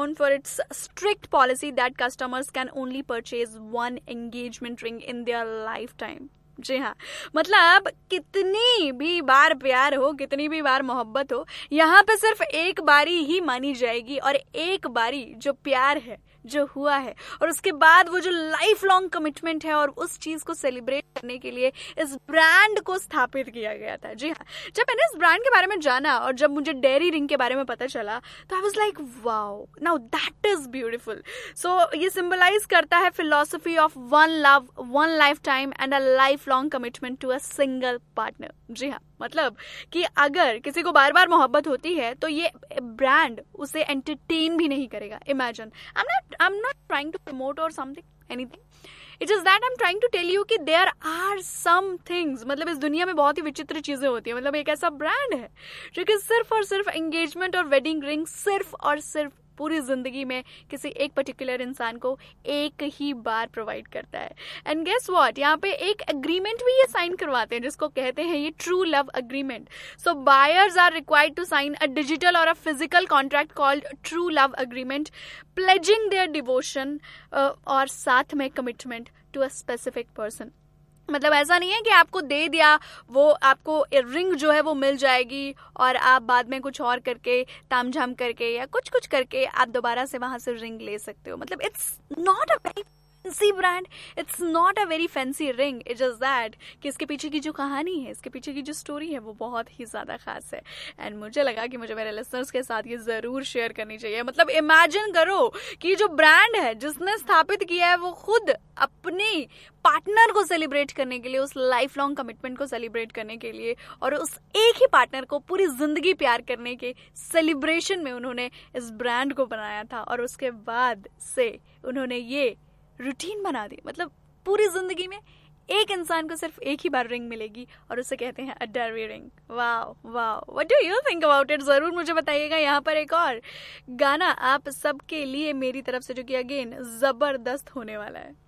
known for its strict policy that customers can only purchase one engagement ring in their lifetime. जी हाँ, मतलब कितनी भी बार प्यार हो, कितनी भी बार मोहब्बत हो, यहाँ पे सिर्फ एक बारी ही मानी जाएगी, और एक बारी जो प्यार है, जो हुआ है, और उसके बाद वो जो लाइफ लॉन्ग कमिटमेंट है, और उस चीज को सेलिब्रेट करने के लिए इस ब्रांड को स्थापित किया गया था. जी हाँ, जब मैंने इस ब्रांड के बारे में जाना और जब मुझे डेयरी रिंग के बारे में पता चला तो I was like wow, now that is beautiful. सो ये सिंबलाइज करता है philosophy of one love, one life time and a life long commitment to a single partner. जी हाँ, मतलब कि अगर किसी को बार बार मोहब्बत होती है तो ये ब्रांड उसे एंटरटेन भी नहीं करेगा. Imagine, I'm not trying to promote or something, anything. It is that I'm trying to tell you कि there are some things, मतलब इस दुनिया में बहुत ही विचित्र चीजें होती है. मतलब एक ऐसा ब्रांड है जो कि सिर्फ और सिर्फ एंगेजमेंट और वेडिंग रिंग सिर्फ और सिर्फ पूरी जिंदगी में किसी एक पर्टिकुलर इंसान को एक ही बार प्रोवाइड करता है. एंड गेस व्हाट, यहाँ पे एक एग्रीमेंट भी ये साइन करवाते हैं जिसको कहते हैं ये true love agreement. So buyers are required to sign a digital और a physical contract called true love agreement, pledging there devotion और साथ में commitment to a specific person. मतलब ऐसा नहीं है कि आपको दे दिया, वो आपको रिंग जो है वो मिल जाएगी और आप बाद में कुछ और करके, तामझाम करके या कुछ कुछ करके आप दोबारा से वहां से रिंग ले सकते हो. मतलब it's not a very fancy brand, it's not a very fancy ring. It just that कि इसके पीछे की जो कहानी है, इसके पीछे की जो स्टोरी है वो बहुत ही ज्यादा खास है. एंड मुझे लगा कि मुझे मेरे लिसनर्स के साथ ये जरूर शेयर करनी चाहिए. मतलब इमेजिन करो कि जो ब्रांड है जिसने स्थापित किया है वो खुद अपने पार्टनर को सेलिब्रेट करने के लिए, उस लाइफ लॉन्ग कमिटमेंट को सेलिब्रेट करने के लिए, और उस एक ही पार्टनर को पूरी जिंदगी प्यार करने के सेलिब्रेशन में उन्होंने इस ब्रांड को बनाया था. और उसके बाद से उन्होंने ये रूटीन बना दी. मतलब पूरी जिंदगी में एक इंसान को सिर्फ एक ही बार रिंग मिलेगी और उसे कहते हैं a dairy ring. Wow wow, what do you think about it? जरूर मुझे बताइएगा. यहाँ पर एक और गाना आप सबके लिए मेरी तरफ से, जो कि अगेन जबरदस्त होने वाला है.